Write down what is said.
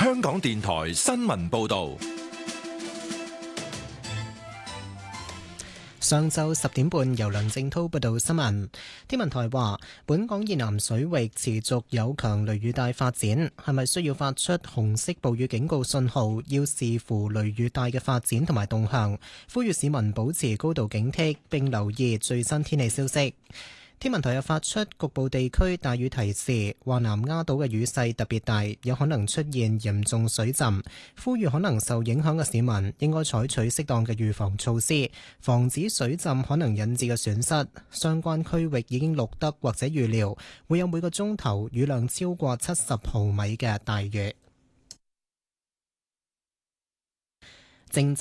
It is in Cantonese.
香港電台新聞報道。 上晝10點半，由梁正濤報道新聞。天文台話，本港以南水域持續有強雷雨帶發展，係咪需要發出紅色暴雨警告信號，要視乎雷雨帶嘅發展同埋動向。呼籲市民保持高度警惕，並留意最新天氣消息。天文台又發出局部地區大雨提示，話南丫島嘅雨勢特別大，有可能出現嚴重水浸。呼籲可能受影響嘅市民應該採取適當嘅預防措施，防止水浸可能引致嘅損失。相關區域已經錄得或者預料會有每個鐘頭雨量超過70毫米嘅大雨。